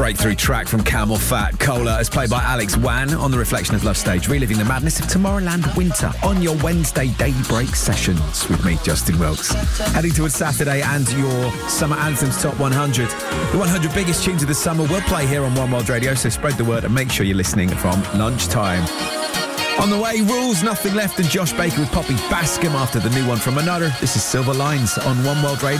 breakthrough track from Camel Fat. Cola is played by Alex Wan on the Reflection of Love stage, reliving the madness of Tomorrowland winter on your Wednesday daybreak sessions with me, Justin Wilkes. Heading towards Saturday and your Summer Anthems Top 100. The 100 biggest tunes of the summer will play here on One World Radio, so spread the word and make sure you're listening from lunchtime. On the way, Rules, Nothing Left, and Josh Baker with Poppy Bascom after the new one from Another. This is Silver Lines on One World Radio.